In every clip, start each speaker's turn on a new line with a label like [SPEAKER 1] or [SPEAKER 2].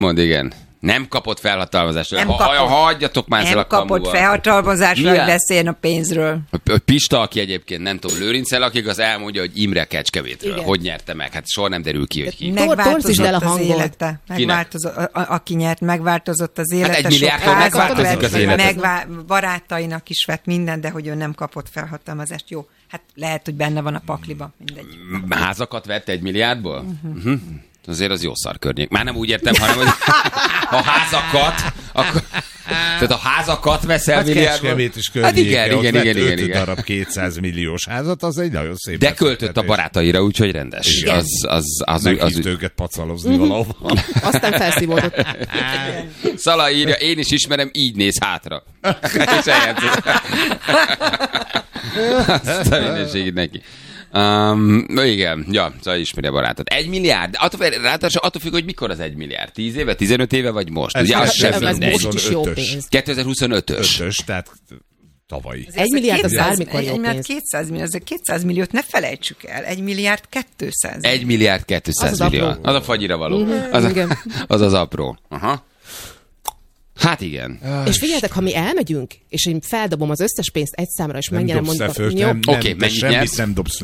[SPEAKER 1] Mondd, igen. Nem kapott felhatalmazást. Hagyjatok már ezzel a kamuval.
[SPEAKER 2] Nem kapott felhatalmazást, hogy beszéljen a pénzről.
[SPEAKER 1] Pista, aki egyébként nem tudom, Lőrincel, akik az elmondja, hogy Imre Kecskemétről. Igen. Hogy nyerte meg? Hát soha nem derül ki, hogy ki.
[SPEAKER 2] Megváltozott az élete. Aki nyert, megváltozott az élete.
[SPEAKER 1] Hát 1 milliárdtól megváltozik az élete.
[SPEAKER 2] Barátainak is vett minden, de hogy ő nem kapott felhatalmazást. Jó, hát lehet, hogy benne van a pakliba. Mindegy.
[SPEAKER 1] Házakat vett 1 milliárdból? Azért az jó szar környék. Már nem úgy értem, hanem hogy a házakat, akkor, tehát a házakat veszel milliárdból.
[SPEAKER 3] Kecskemét is környéke,
[SPEAKER 1] hát igen.
[SPEAKER 3] 5 darab 200 milliós házat, az egy nagyon szép.
[SPEAKER 1] De költött a barátaira, úgyhogy rendes.
[SPEAKER 3] Meghívt őket pacalozni valahol.
[SPEAKER 4] Aztán felszívódott.
[SPEAKER 1] Szala írja, én is ismerem, így néz hátra. És eljátszott. Azt a mindenségét neki. Igen, ja, szóval ismeri a barátot. 1 milliárd, attól függ, hogy mikor az 1 milliárd. 10 éve, 15 éve, vagy most?
[SPEAKER 3] Ez,
[SPEAKER 1] ugye,
[SPEAKER 3] az
[SPEAKER 4] ez most is jó pénz.
[SPEAKER 1] 2025-ös.
[SPEAKER 3] Tehát tavalyi.
[SPEAKER 4] 1 milliárd az bármikor jó pénz.
[SPEAKER 2] 200 millió, azért 200 milliót ne felejtsük el. 1 milliárd 200 millió.
[SPEAKER 1] 1 milliárd 200 millió. Az a fagyira való. Az apró. Aha. Hát igen.
[SPEAKER 4] És figyeljetek, ha mi elmegyünk, és én feldobom az összes pénzt egy számra, és megnyerem mondjuk...
[SPEAKER 1] Oké, mennyit nyersz?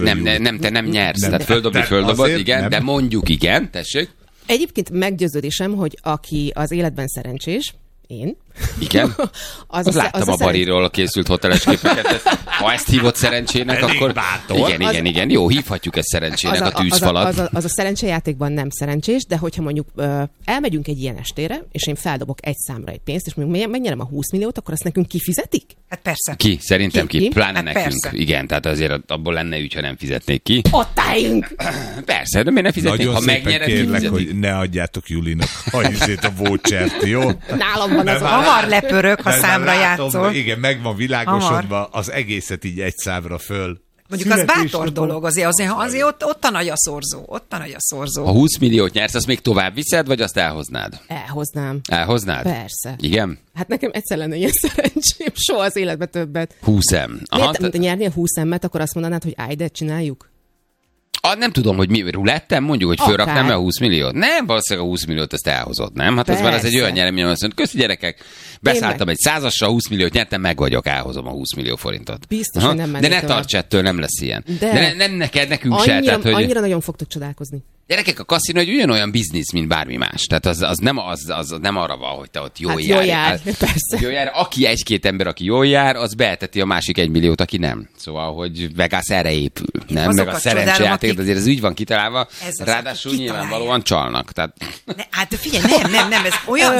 [SPEAKER 1] Te nem nyersz. Tehát földobod, igen, nem. De mondjuk igen, tessék.
[SPEAKER 4] Egyébként meggyőződésem, hogy aki az életben szerencsés, én.
[SPEAKER 1] Igen? Az láttam a Bariról készült hoteles képeket. Ha ezt hívott szerencsének, akkor... Igen. Jó, hívhatjuk ezt szerencsének a tűzfalat.
[SPEAKER 4] Az a szerencsejátékban nem szerencsés, de hogyha mondjuk elmegyünk egy ilyen estére, és én feldobok egy számra egy pénzt, és mondjuk megnyerem a 20 milliót, akkor azt nekünk kifizetik?
[SPEAKER 2] Hát persze.
[SPEAKER 1] Ki? Szerintem ki. Pláne
[SPEAKER 2] hát
[SPEAKER 1] nekünk.
[SPEAKER 2] Persze.
[SPEAKER 1] Igen, tehát azért abból lenne ügy, ha nem fizetnék ki.
[SPEAKER 4] Ott álljunk!
[SPEAKER 1] Persze, de miért ne fizetnék?
[SPEAKER 3] Nagyon
[SPEAKER 1] ha
[SPEAKER 3] szépen
[SPEAKER 1] megnyered,
[SPEAKER 3] kérlek,
[SPEAKER 1] kifizetik.
[SPEAKER 3] hogy ne adjátok Julinak a vouchert, jó?
[SPEAKER 4] Nálam van az
[SPEAKER 2] Hamar lepörök, ha számra játszol.
[SPEAKER 3] Igen, meg van világosodva, az egészet így egy számra föl.
[SPEAKER 2] Mondjuk az bátor dolog, azért ott a nagy a szorzó.
[SPEAKER 1] Ha 20 milliót nyersz, azt még tovább viszed, vagy azt elhoznád?
[SPEAKER 4] Elhoznád? Persze.
[SPEAKER 1] Igen?
[SPEAKER 4] Hát nekem egyszer lenne ilyen szerencsém, soha az életben többet.
[SPEAKER 1] 20M.
[SPEAKER 4] Miért te nyernél 20M-et, akkor azt mondanád, hogy állj, de csináljuk?
[SPEAKER 1] Nem tudom, hogy mi rulettem, mondjuk, hogy fölraknám a 20 milliót. Nem, valószínűleg a 20 milliót ezt elhozott, nem? Hát az már ez egy olyan nyeremény, azt mondja, köszi gyerekek, beszálltam egy 100-asra, 20 milliót nyertem, meg vagyok, elhozom a 20 millió forintot.
[SPEAKER 4] Biztos, hogy nem mennék.
[SPEAKER 1] De ne tarts ettől, nem lesz ilyen. De nem nekünk se. Tehát, hogy...
[SPEAKER 4] Annyira nagyon fogtok csodálkozni.
[SPEAKER 1] Gyerekek, a kaszinó egy ugyanolyan biznisz, mint bármi más. Tehát az nem arra van, hogy te ott jól jár.
[SPEAKER 4] Persze.
[SPEAKER 1] Jól jár. Aki egy-két ember, aki jól jár, az beeteti a másik 1 milliót, aki nem. Szóval, hogy Vegas erre épül. Nem, meg a szerencsejáték, azért ez úgy van kitalálva. Ráadásul nyilvánvalóan csalnak. Tehát...
[SPEAKER 2] Hát figyelj, nem, ez olyan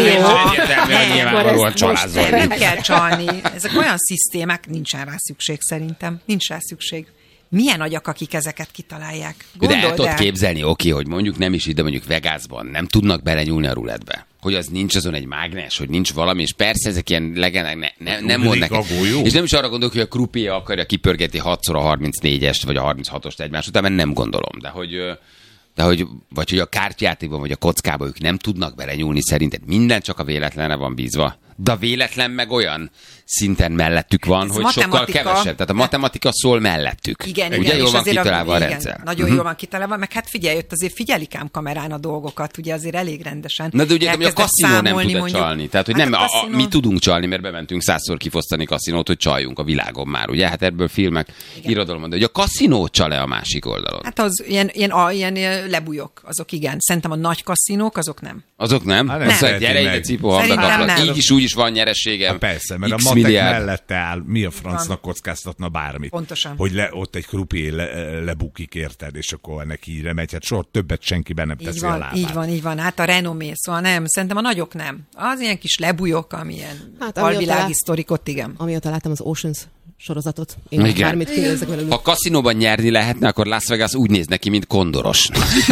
[SPEAKER 1] nyilvánvalóan csalázolni.
[SPEAKER 2] Nem kell csalni. Ezek olyan szisztémák, nincsen rá szükség szerintem. Nincs rá szükség. Milyen agyak, akik ezeket kitalálják?
[SPEAKER 1] De el tudod képzelni, hogy mondjuk nem is ide, mondjuk Vegasban nem tudnak belenyúlni a rulettbe. Hogy az nincs azon egy mágnes, hogy nincs valami, és persze ezek ilyen legendák, nem mond nekem. És nem is arra gondolok, hogy a croupier akarja kipörgetni 6-szor a 34-est, vagy a 36-ost egymás után, mert nem gondolom. De hogy a kártyajátékban, vagy a kockában ők nem tudnak belenyúlni, szerinted minden csak a véletlenre van bízva. De a véletlen meg olyan szinten mellettük van, hogy sokkal kevesebb. Tehát a matematika szól mellettük.
[SPEAKER 2] Igen,
[SPEAKER 1] ugye jól van kitalálva a rendszer.
[SPEAKER 2] Nagyon jól van kitalálva, meg hát figyelj, ott azért figyelik ám kamerán a dolgokat, ugye azért elég rendesen.
[SPEAKER 1] Na de ugye a kaszinó nem tud csalni. Tehát, hogy
[SPEAKER 2] hát
[SPEAKER 1] nem, mi tudunk csalni, mert bementünk 100-szor kifosztani kaszinót, hogy csaljunk a világon már, ugye? Hát ebből filmek, irodalom, de hogy a kaszinó csal-e a másik oldalon? Hát
[SPEAKER 2] az ilyen lebújok, azok igen. Szerintem a nagy kaszinók, azok nem.
[SPEAKER 1] Azok nem?
[SPEAKER 2] Nem.
[SPEAKER 1] Gyere ide, cipó, így is úgy is van nyeresége.
[SPEAKER 3] Persze, mert a matek mellette áll, mi a francnak kockáztatna bármit.
[SPEAKER 2] Pontosan.
[SPEAKER 3] Hogy ott egy croupier lebukik, érted, és akkor neki így megy. Hát soha többet senki nem teszi a lábát.
[SPEAKER 2] Így van. Hát a renomé, szóval nem. Szerintem a nagyok nem. Az ilyen kis lebújok, amilyen alvilági sztorikot, igen.
[SPEAKER 4] Amióta láttam az Oceans sorozatot. Én bármit kérdezek belőle.
[SPEAKER 1] Ha kaszinóban nyerni lehetne, akkor Las Vegas úgy néz neki, mint kondoros.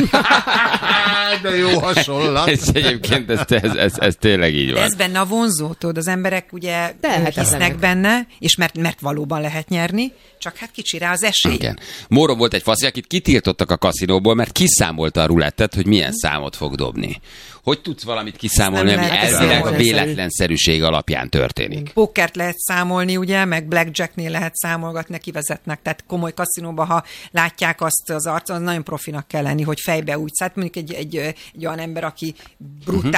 [SPEAKER 3] De jó hasonlat.
[SPEAKER 1] Ez egyébként ez tényleg így van.
[SPEAKER 2] Ez benne a vonzó, tudod, az emberek ugye hisznek benne, és mert valóban lehet nyerni, csak hát kicsi rá az esély.
[SPEAKER 1] Igen. Móron volt egy faszi, akit kitiltottak a kaszinóból, mert kiszámolta a rulettet, hogy milyen számot fog dobni. hogy tudsz valamit kiszámolni, ami elvileg a véletlenszerűség alapján történik?
[SPEAKER 2] Pókert lehet számolni, ugye, meg blackjacknél lehet számolgatni, neki vezetnek. Tehát komoly kaszinóban, ha látják azt az arcon, az nagyon profinak kell lenni, hogy fejbe úgy. Tehát mondjuk egy olyan ember, aki brutál